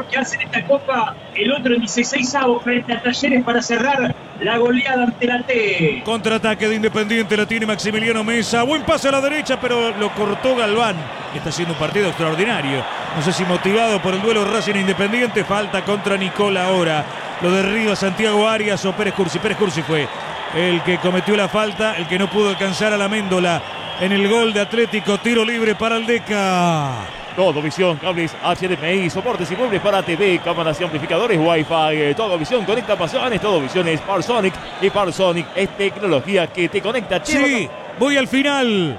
mejor que hace en esta Copa el otro 16avo frente a Talleres para cerrar la goleada ante la T. Contraataque de Independiente, la tiene Maximiliano Mesa. Buen pase a la derecha, pero lo cortó Galván. Está haciendo un partido extraordinario. No sé si motivado por el duelo Racing Independiente. Falta contra Nicola ahora. Lo derriba Santiago Arias o Pérez Cursi. Pérez Cursi fue el que cometió la falta, el que no pudo alcanzar a la Méndola en el gol de Atlético. Tiro libre para el Deca. Todo Visión, cables HDMI, soportes y muebles para TV, cámaras y amplificadores Wi-Fi. Todo Visión conecta pasiones, Todo Visión es Parsonic y Parsonic es tecnología que te conecta. Sí, voy al final.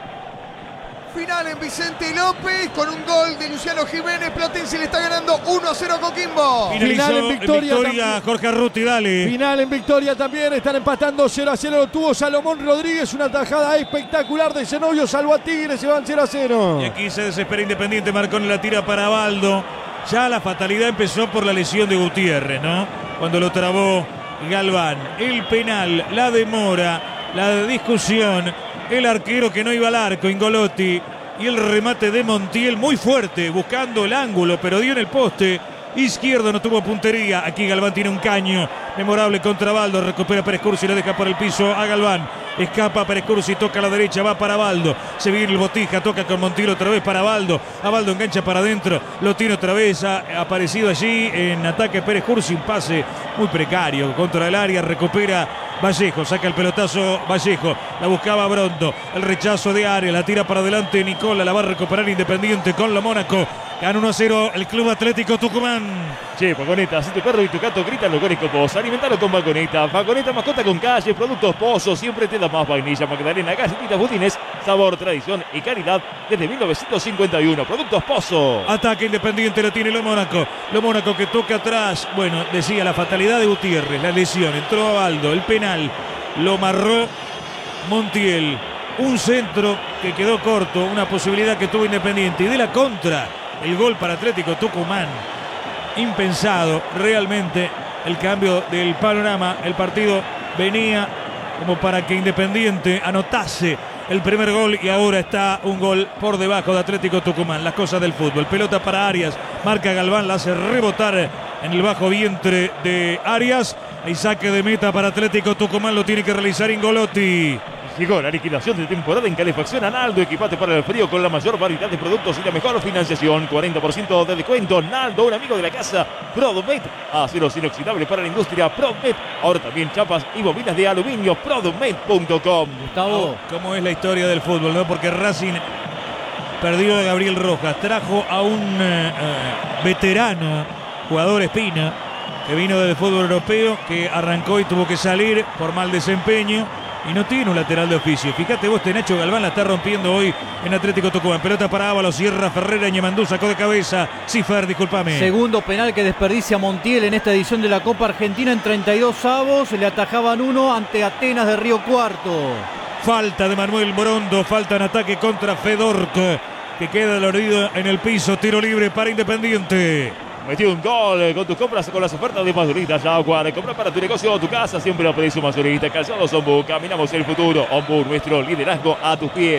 Final en Vicente López con un gol de Luciano Jiménez. Platense le está ganando 1-0 a Coquimbo. Final en victoria Jorge Arruti, dale. Final en victoria también, están empatando 0-0. Lo tuvo Salomón Rodríguez, una tajada espectacular de Zenobio, salvó a Tigres, se van 0-0. Y aquí se desespera Independiente, Marconi la tira para Baldo. Ya la fatalidad empezó por la lesión de Gutiérrez, ¿no? Cuando lo trabó Galván. El penal, la demora, la discusión. El arquero que no iba al arco, Ingolotti, y el remate de Montiel muy fuerte, buscando el ángulo, pero dio en el poste izquierdo, no tuvo puntería. Aquí Galván tiene un caño memorable contra Baldo, recupera Pérez Cursi, lo deja por el piso a Galván. Escapa Pérez Cursi, toca a la derecha, va para Baldo. Se viene el Botija, toca con Montiel otra vez para Baldo. A Baldo engancha para adentro, lo tiene otra vez. Ha aparecido allí en ataque Pérez Cursi, un pase muy precario contra el área, recupera Vallejo, saca el pelotazo Vallejo, la buscaba Brondo, el rechazo de Arias, la tira para adelante Nicola, la va a recuperar Independiente con la Mónaco. Gana 1-0 el Club Atlético Tucumán. Che, Vagoneta, si tu perro y tu gato gritan lo con vos, alimentalo con Vagoneta. Vagoneta, mascota con calle, productos Pozo, siempre te da más vainilla, magdalena, galletitas, budines, sabor, tradición y calidad desde 1951. Productos Pozo. Ataque Independiente, lo tiene lo Mónaco. Lo Mónaco que toca atrás. Bueno, decía la fatalidad de Gutiérrez, la lesión, entró a Baldo, el penal, lo marró Montiel. Un centro que quedó corto, una posibilidad que tuvo Independiente. Y de la contra, el gol para Atlético Tucumán. Impensado realmente el cambio del panorama. El partido venía como para que Independiente anotase el primer gol y ahora está un gol por debajo de Atlético Tucumán. Las cosas del fútbol. Pelota para Arias. Marca Galván, la hace rebotar en el bajo vientre de Arias. Hay saque de meta para Atlético Tucumán. Lo tiene que realizar Ingolotti. Llegó la liquidación de temporada en calefacción Naldo. Equipate para el frío con la mayor variedad de productos y la mejor financiación. 40% de descuento. Naldo, un amigo de la casa. Prodomet, acero inoxidable para la industria. Prodomet. Ahora también chapas y bobinas de aluminio. Prodomet.com. Gustavo, ¿cómo es la historia del fútbol, no? Porque Racing perdió a Gabriel Rojas. Trajo a un veterano, jugador Espina, que vino del fútbol europeo, que arrancó y tuvo que salir por mal desempeño. Y no tiene un lateral de oficio. Fíjate vos, Nacho Galván la está rompiendo hoy en Atlético Tucumán. Pelota para Ábalos, Sierra Ferreira, Ñemandú sacó de cabeza. Cifer, discúlpame. Segundo penal que desperdicia Montiel en esta edición de la Copa Argentina en 32 avos. Le atajaban uno ante Atenas de Río Cuarto. Falta de Manuel Brondo, falta en ataque contra Fedorco, que queda dolorido en el piso. Tiro libre para Independiente. Metió un gol con tus compras con las ofertas de Masurita Jaguar. Compra para tu negocio o tu casa, siempre lo pedís Masurita. Calzados Ombú, caminamos el futuro. Ombú, nuestro liderazgo a tus pies.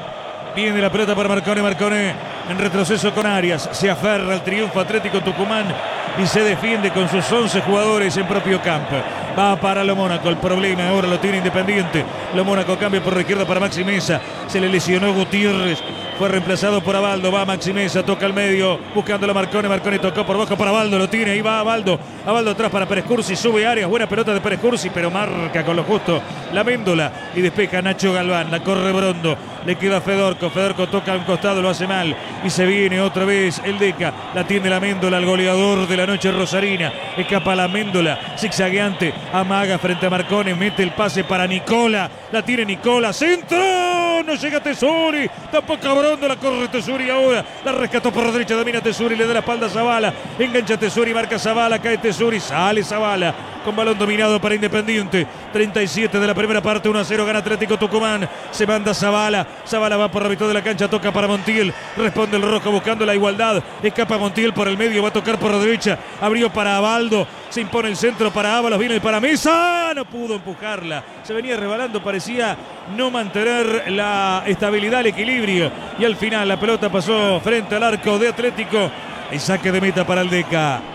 Viene la pelota para Marcone, Marcone en retroceso con Arias. Se aferra al triunfo Atlético Tucumán y se defiende con sus 11 jugadores en propio campo. Va para lo Mónaco, el problema ahora lo tiene Independiente. Lo Mónaco cambia por la izquierda para Maxi Mesa. Se le lesionó Gutiérrez. Fue reemplazado por Abaldo, va Maxi Mesa, toca al medio, buscando a Marcone, Marcone tocó por bajo para Abaldo, lo tiene, ahí va Abaldo atrás para Pérez Cursi, sube Arias, buena pelota de Pérez Cursi, pero marca con lo justo la Méndola y despeja Nacho Galván, la corre Brondo, le queda Fedorco, Fedorco toca a un costado, lo hace mal y se viene otra vez el Deca, la tiene la Méndola, el goleador de la noche rosarina, escapa la Méndola, zigzagueante, amaga frente a Marcone, mete el pase para Nicola, la tiene Nicola, centro, no llega Tesuri, tampoco Brondo, la corre Tesuri ahora, la rescató por la derecha, domina Tesuri, le da la espalda a Zavala, engancha Tesuri, marca Zavala, cae Tesuri, sale Zavala, con balón dominado para Independiente, 37 de la primera parte, 1-0 gana Atlético Tucumán, se manda Zavala, Zavala va por la mitad de la cancha, toca para Montiel, responde el rojo buscando la igualdad, escapa Montiel por el medio, va a tocar por la derecha, abrió para Abaldo, se impone el centro para Ábalos, viene para Mesa, no pudo empujarla, se venía rebalando, parecía no mantener la estabilidad, el equilibrio, y al final la pelota pasó frente al arco de Atlético, el saque de meta para el Deca.